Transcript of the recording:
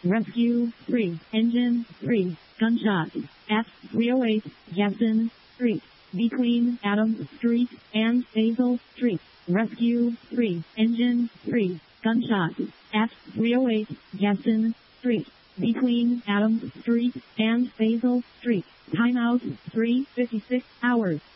Rescue 3, Engine 3, Gunshot, at 308 Jefferson Street, between Adams Street and Basil Street. Rescue 3, Engine 3, Gunshot, at 308 Jefferson Street, between Adams Street and Basil Street. Timeout 3:56 hours.